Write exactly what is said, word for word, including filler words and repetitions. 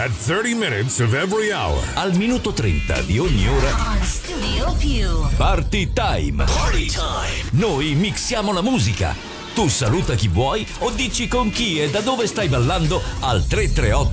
At thirty minutes of every hour. Al minuto trenta di ogni ora. On Studio Più. Party time. Party time. Noi mixiamo la musica. Tu saluta chi vuoi o dici con chi e da dove stai ballando al tre tre otto